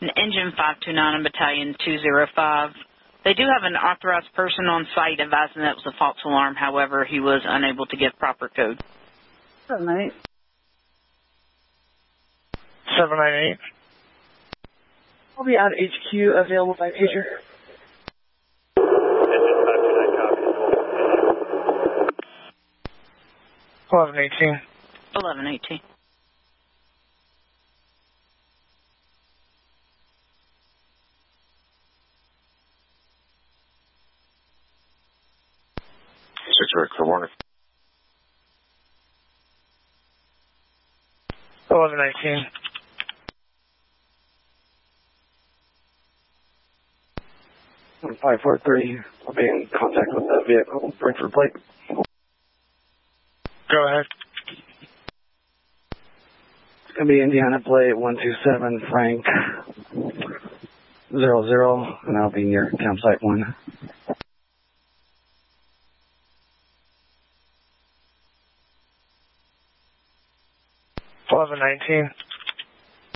an engine 529 and battalion 205. They do have an authorized person on site advising that it was a false alarm. However, he was unable to give proper code. 798. 798. I'll be out of HQ, available by pager. Engine 529 copy. 1118. 1118. For Warner. 1119. 5430. I'll be in contact with that vehicle. Brentford plate. Go ahead. It's going to be Indiana plate 127 Frank 00, and I'll be near campsite 1. 1119.